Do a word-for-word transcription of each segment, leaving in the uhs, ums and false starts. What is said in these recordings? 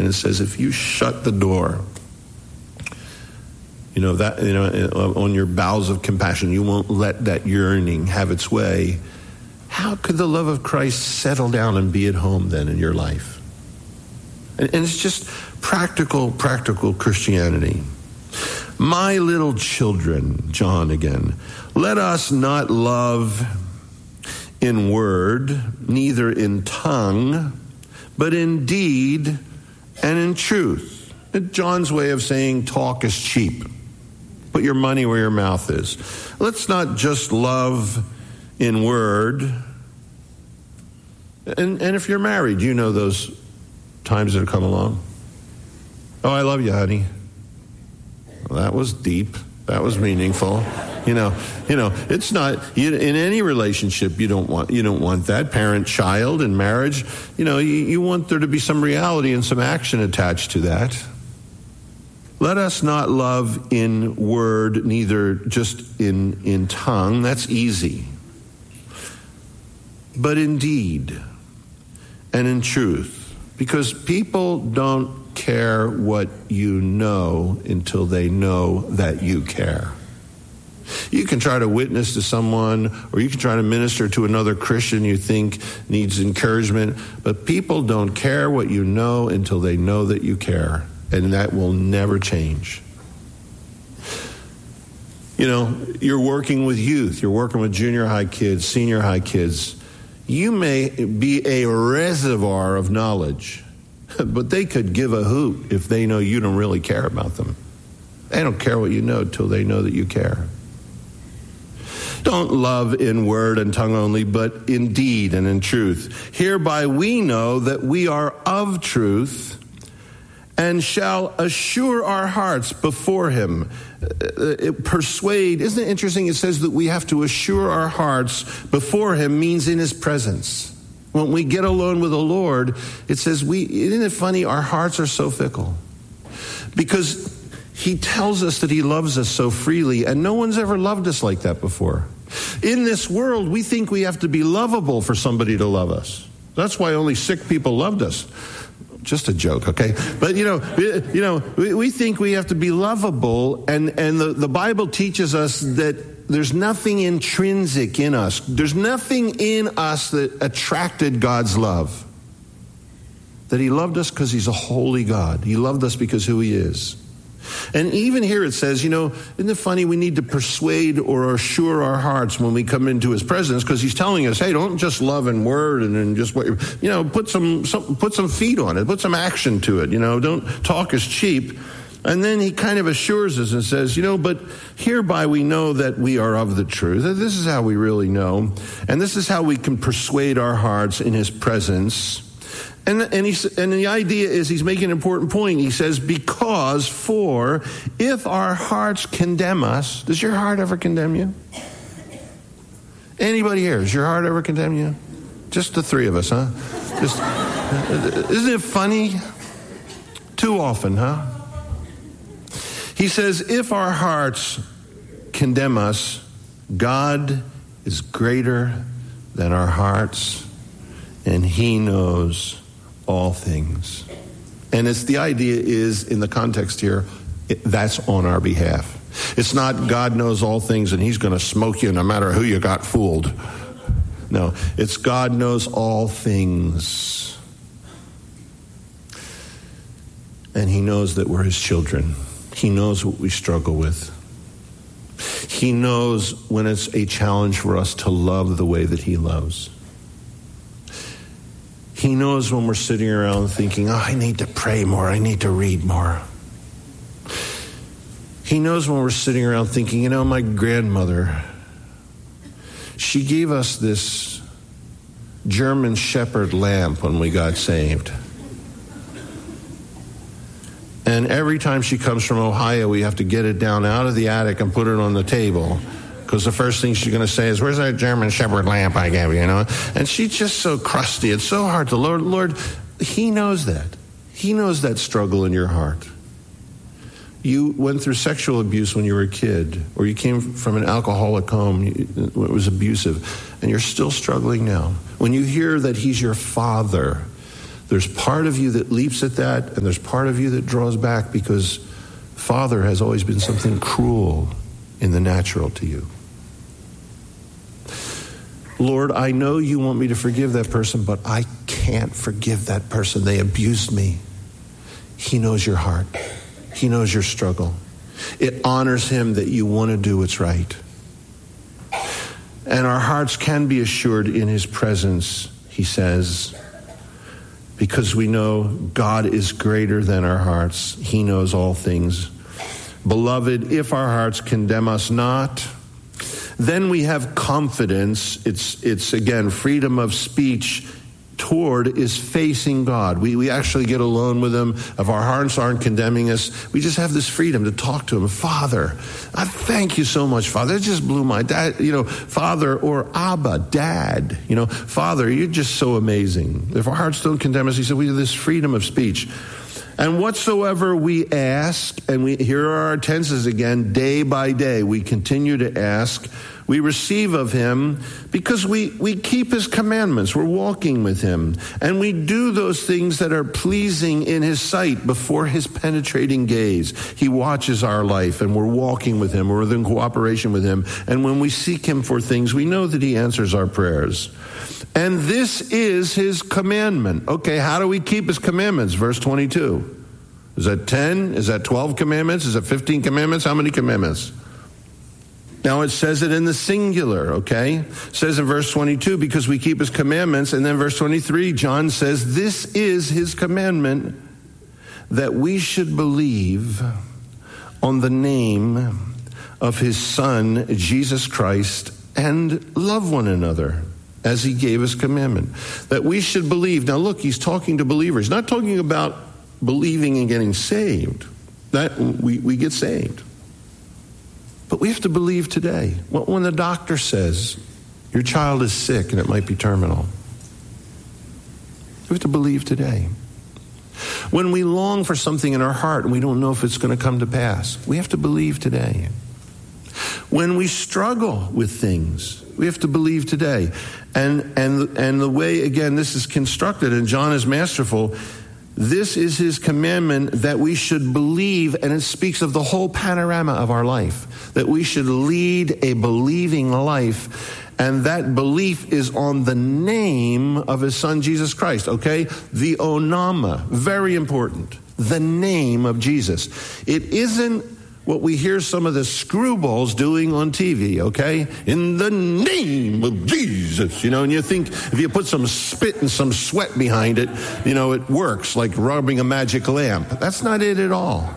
And it says, if you shut the door, you know, that, you know, on your bowels of compassion, you won't let that yearning have its way. How could the love of Christ settle down and be at home then in your life? And, and it's just practical, practical Christianity. My little children, John again, let us not love in word, neither in tongue, but in deed and in truth. John's way of saying talk is cheap. Put your money where your mouth is. Let's not just love in word. And, and if you're married, you know those times that have come along. Oh, I love you, honey. Well, that was deep. That was meaningful. You know, you know, it's not you, in any relationship. You don't want you don't want that parent-child in marriage. You know, you, you want there to be some reality and some action attached to that. Let us not love in word, neither just in in tongue. That's easy. But in deed and in truth, because people don't care what you know until they know that you care. You can try to witness to someone, or you can try to minister to another Christian you think needs encouragement, but people don't care what you know until they know that you care, and that will never change. You know, you're working with youth, you're working with junior high kids, senior high kids. You may be a reservoir of knowledge, but they could give a hoot if they know you don't really care about them. They don't care what you know till they know that you care. Don't love in word and tongue only, but in deed and in truth. Hereby we know that we are of truth and shall assure our hearts before him. Uh, persuade, isn't it interesting? It says that we have to assure our hearts before him, means in his presence. When we get alone with the Lord, it says, we, isn't it funny? Our hearts are so fickle. Because he tells us that he loves us so freely, and no one's ever loved us like that before. In this world, we think we have to be lovable for somebody to love us. That's why only sick people loved us. Just a joke, okay? But, you know, you know, we, we think we have to be lovable, and, and the, the Bible teaches us that there's nothing intrinsic in us. There's nothing in us that attracted God's love. That he loved us because he's a holy God. He loved us because who he is. And even here it says, you know, isn't it funny? We need to persuade or assure our hearts when we come into his presence, because he's telling us, hey, don't just love in word and then just what, you know, put some, some put some feet on it, put some action to it. You know, don't talk as cheap. And then he kind of assures us and says, you know, but hereby we know that we are of the truth. This is how we really know, and this is how we can persuade our hearts in his presence. And and, he's, and the idea is he's making an important point. He says, because for if our hearts condemn us, does your heart ever condemn you? Anybody here, does your heart ever condemn you? Just the three of us, huh? Just, isn't it funny? Too often, huh? He says, if our hearts condemn us, God is greater than our hearts, and he knows all things. And it's the idea is, in the context here, it, that's on our behalf. It's not God knows all things and he's going to smoke you no matter who you got fooled. No, it's God knows all things. And he knows that we're his children. He knows what we struggle with. He knows when it's a challenge for us to love the way that he loves. He knows when we're sitting around thinking, oh, I need to pray more, I need to read more. He knows when we're sitting around thinking, you know, my grandmother, she gave us this German Shepherd lamp when we got saved. And every time she comes from Ohio, we have to get it down out of the attic and put it on the table. Because the first thing she's going to say is, where's that German Shepherd lamp I gave you, you know? And she's just so crusty. It's so hard to, Lord, Lord, he knows that. He knows that struggle in your heart. You went through sexual abuse when you were a kid, or you came from an alcoholic home, it was abusive, and you're still struggling now. When you hear that he's your father, There's part of you that leaps at that, and there's part of you that draws back because father has always been something cruel in the natural to you. Lord, I know you want me to forgive that person, but I can't forgive that person. They abused me. He knows your heart. He knows your struggle. It honors him that you want to do what's right. And our hearts can be assured in his presence, he says, because we know God is greater than our hearts. He knows all things. Beloved, if our hearts condemn us not, then we have confidence. It's, it's again, freedom of speech toward is facing God. We, we actually get alone with him. If our hearts aren't condemning us, we just have this freedom to talk to him. Father, I thank you so much, Father. It just blew my dad, you know, Father, or Abba, Dad, you know, Father, you're just so amazing. If our hearts don't condemn us, he said, we have this freedom of speech. And whatsoever we ask, and we here are our tenses again, day by day, we continue to ask, we receive of him because we, we keep his commandments. We're walking with him. And we do those things that are pleasing in his sight before his penetrating gaze. He watches our life, and we're walking with him. We're in cooperation with him. And when we seek him for things, we know that he answers our prayers. And this is his commandment. Okay, how do we keep his commandments? Verse twenty-two. Is that ten? Is that twelve commandments? Is that fifteen commandments? How many commandments? Now it says it in the singular, okay? It says in verse twenty-two, because we keep his commandments. And then verse twenty-three, John says, this is his commandment, that we should believe on the name of his Son, Jesus Christ, and love one another as he gave us commandment. That we should believe. Now look, he's talking to believers, not talking about believing and getting saved. That we, we get saved. But we have to believe today. When the doctor says your child is sick and it might be terminal, we have to believe today. When we long for something in our heart and we don't know if it's going to come to pass, we have to believe today. When we struggle with things, we have to believe today. And and and the way, again, this is constructed, and John is masterful, this is his commandment, that we should believe, and it speaks of the whole panorama of our life, that we should lead a believing life, and that belief is on the name of his Son, Jesus Christ, okay? The onama, very important, the name of Jesus. It isn't what we hear some of the screwballs doing on T V, okay? In the name of Jesus, you know, and you think if you put some spit and some sweat behind it, you know, it works like rubbing a magic lamp. That's not it at all.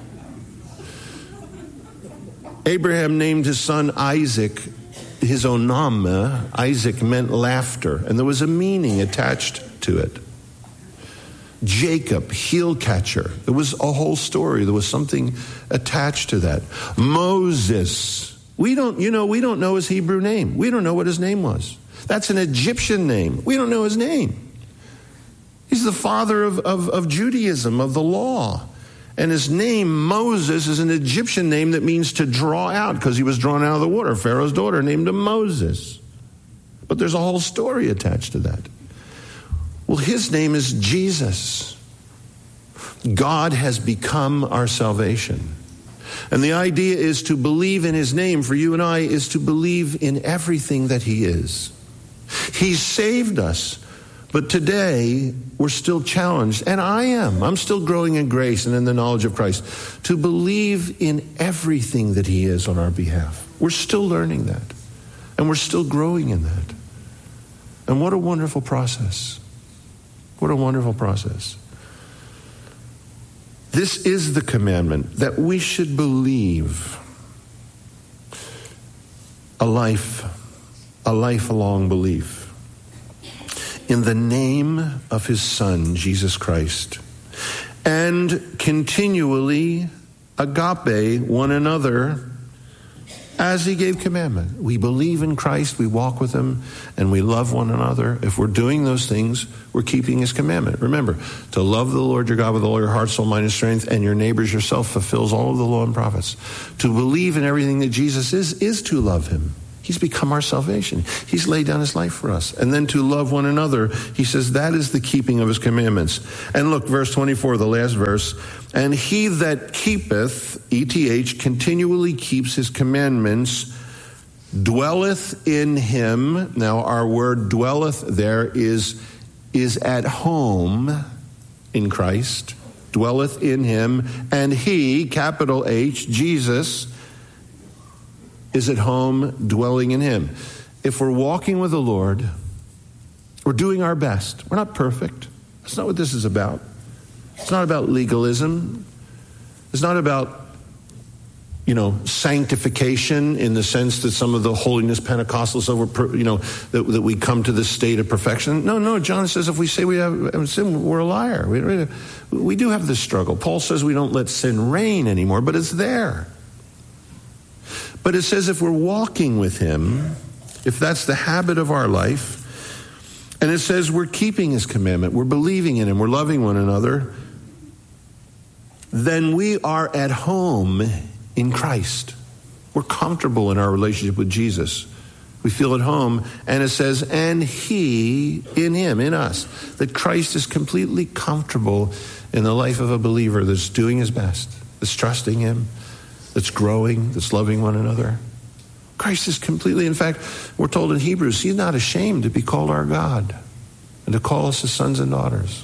Abraham named his son Isaac, his onama. Isaac meant laughter, and there was a meaning attached to it. Jacob, heel catcher. There was a whole story. There was something attached to that. Moses. We don't, you know, we don't know his Hebrew name. We don't know what his name was. That's an Egyptian name. We don't know his name. He's the father of, of, of Judaism, of the law. And his name, Moses, is an Egyptian name that means to draw out, because he was drawn out of the water. Pharaoh's daughter named him Moses. But there's a whole story attached to that. Well, his name is Jesus. God has become our salvation. And the idea is to believe in his name for you and I is to believe in everything that he is. He's saved us. But today, we're still challenged, and I am. I'm still growing in grace and in the knowledge of Christ, to believe in everything that he is on our behalf. We're still learning that, and we're still growing in that. And what a wonderful process. What a wonderful process. This is the commandment, that we should believe a life, a lifelong belief in the name of his Son, Jesus Christ, and continually agape one another as he gave commandment. We believe in Christ, we walk with him, and we love one another. If we're doing those things, we're keeping his commandment. Remember, to love the Lord your God with all your heart, soul, mind, and strength, and your neighbors yourself fulfills all of the law and prophets. To believe in everything that Jesus is, is to love him. He's become our salvation. He's laid down his life for us. And then to love one another, he says that is the keeping of his commandments. And look, verse twenty-four, the last verse. And he that keepeth, E T H, continually keeps his commandments, dwelleth in him. Now our word dwelleth there is, is at home in Christ. Dwelleth in him. And he, capital H, Jesus, is at home dwelling in him. If we're walking with the Lord, we're doing our best. We're not perfect. That's not what this is about. It's not about legalism. It's not about, you know, sanctification in the sense that some of the holiness Pentecostals over, you know, that, that we come to this state of perfection. No, no, John says if we say we have sin, we're a liar. We, we do have this struggle. Paul says we don't let sin reign anymore, but it's there. But it says if we're walking with him, if that's the habit of our life, and it says we're keeping his commandment, we're believing in him, we're loving one another, then we are at home in Christ. We're comfortable in our relationship with Jesus. We feel at home, and it says, and he in him, in us, that Christ is completely comfortable in the life of a believer that's doing his best, that's trusting him, that's growing, that's loving one another. Christ is completely, in fact, we're told in Hebrews, he's not ashamed to be called our God and to call us his sons and daughters.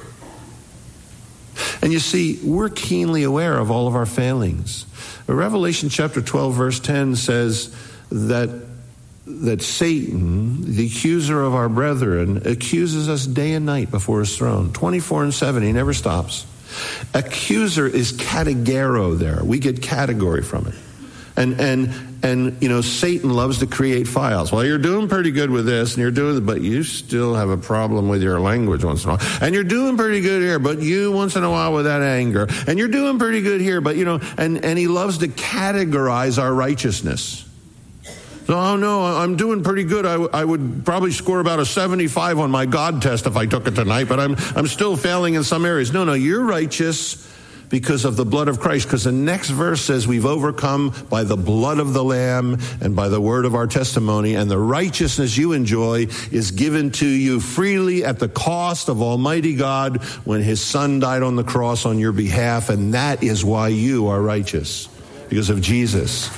And you see, we're keenly aware of all of our failings. Revelation chapter twelve, verse ten says that, that Satan, the accuser of our brethren, accuses us day and night before his throne. twenty-four and seven, he never stops. Accuser is categero there. We get category from it. And, and, and, you know, Satan loves to create files. Well, you're doing pretty good with this, and you're doing, but you still have a problem with your language once in a while. And you're doing pretty good here, but you once in a while with that anger. And you're doing pretty good here, but, you know, and, and he loves to categorize our righteousness. So, oh no, I'm doing pretty good. I, w- I would probably score about a seventy-five on my God test if I took it tonight, but I'm, I'm still failing in some areas. No, no, you're righteous because of the blood of Christ, because the next verse says we've overcome by the blood of the Lamb and by the word of our testimony, and the righteousness you enjoy is given to you freely at the cost of Almighty God when his son died on the cross on your behalf, and that is why you are righteous, because of Jesus.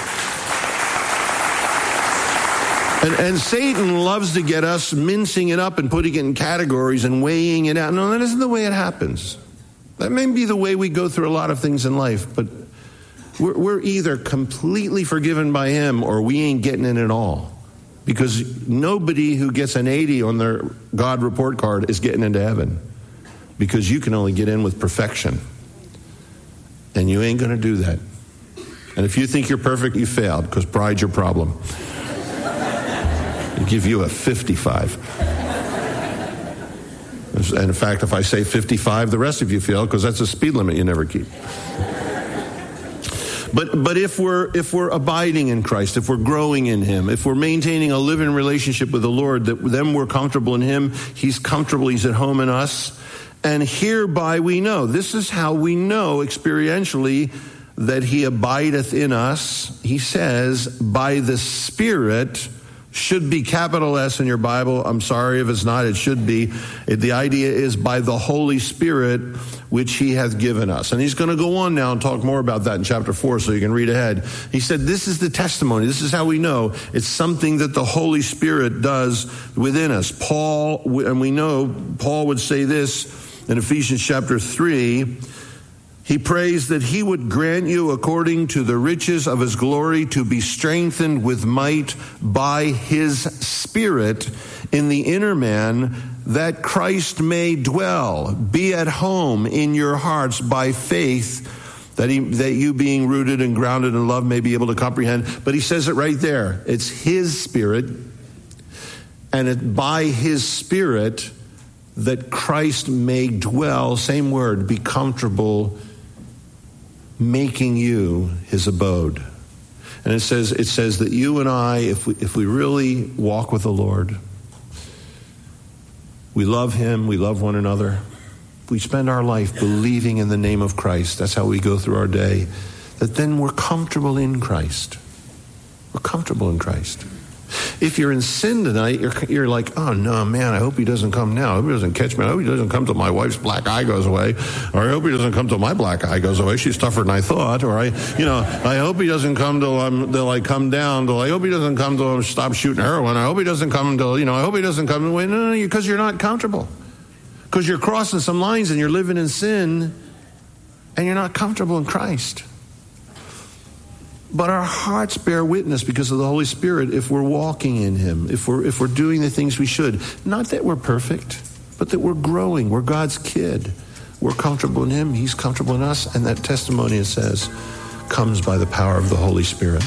And, and Satan loves to get us mincing it up and putting it in categories and weighing it out. No, that isn't the way it happens. That may be the way we go through a lot of things in life, but we're, we're either completely forgiven by him or we ain't getting it at all. Because nobody who gets an eighty on their God report card is getting into heaven. Because you can only get in with perfection. And you ain't going to do that. And if you think you're perfect, you failed, because pride's your problem. I'll give you a fifty-five. And in fact, if I say fifty-five, the rest of you fail, because that's a speed limit you never keep. But but if we're if we're abiding in Christ, if we're growing in him, if we're maintaining a living relationship with the Lord, that then we're comfortable in him, he's comfortable, he's at home in us. And hereby we know, this is how we know experientially that he abideth in us. He says, by the Spirit. Should be capital S in your Bible. I'm sorry if it's not, it should be. It, the idea is by the Holy Spirit, which he hath given us. And he's going to go on now and talk more about that in chapter four, so you can read ahead. He said, this is the testimony. This is how we know. It's something that the Holy Spirit does within us. Paul, and we know Paul would say this in Ephesians chapter three, he prays that he would grant you, according to the riches of his glory, to be strengthened with might by his Spirit in the inner man, that Christ may dwell, be at home in your hearts by faith, that he, that you being rooted and grounded in love may be able to comprehend. But he says it right there. It's his Spirit, and it, by his Spirit, that Christ may dwell, same word, be comfortable, making you his abode. And it says it says that you and I, if we if we really walk with the Lord, we love him, we love one another, we spend our life believing in the name of Christ, that's how we go through our day, that then we're comfortable in Christ. We're comfortable in Christ. If you're in sin tonight, you're, you're like, oh, no, man, I hope he doesn't come now. I hope he doesn't catch me. I hope he doesn't come till my wife's black eye goes away. Or I hope he doesn't come till my black eye goes away. She's tougher than I thought. Or, I, you know, I hope he doesn't come till, I'm, till I come down. Till I hope he doesn't come till I stop shooting heroin. I hope he doesn't come until, you know, I hope he doesn't come. No, no, no, because you're not comfortable. Because you're crossing some lines and you're living in sin and you're not comfortable in Christ. But our hearts bear witness because of the Holy Spirit if we're walking in him, if we're if we're doing the things we should. Not that we're perfect, but that we're growing. We're God's kid. We're comfortable in him. He's comfortable in us. And that testimony, it says, comes by the power of the Holy Spirit.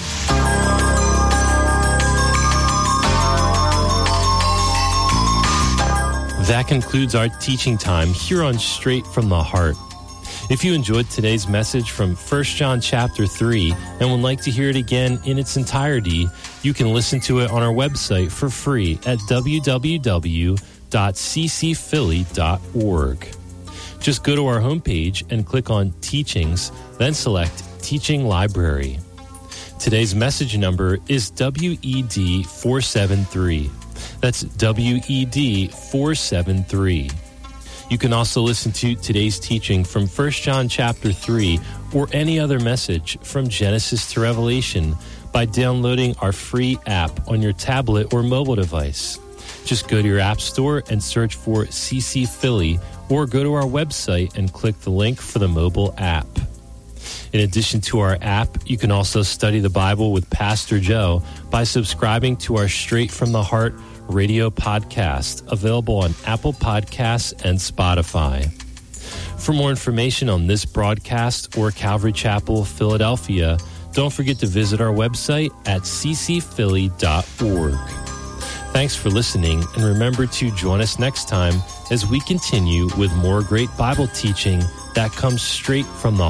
That concludes our teaching time here on Straight from the Heart. If you enjoyed today's message from First John chapter three and would like to hear it again in its entirety, you can listen to it on our website for free at w w w dot c c philly dot org. Just go to our homepage and click on Teachings, then select Teaching Library. Today's message number is W E D four seven three. That's W E D four seven three. You can also listen to today's teaching from First John chapter three or any other message from Genesis to Revelation by downloading our free app on your tablet or mobile device. Just go to your app store and search for C C Philly or go to our website and click the link for the mobile app. In addition to our app, you can also study the Bible with Pastor Joe by subscribing to our Straight from the Heart radio podcast, available on Apple Podcasts and Spotify. For more information on this broadcast or Calvary Chapel, Philadelphia, don't forget to visit our website at c c philly dot org. Thanks for listening, and remember to join us next time as we continue with more great Bible teaching that comes straight from the